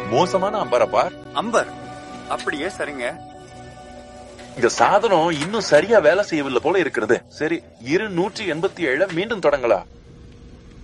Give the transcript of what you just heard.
மோசமான அம்பரை பார். அம்பர் அப்படியே சரிங்க. இந்த சாதனம் இன்னும் சரியா வேலை செய்யவில்லை போல இருக்கிறது. சரி, 287 மீண்டும் தொடங்கலாம்.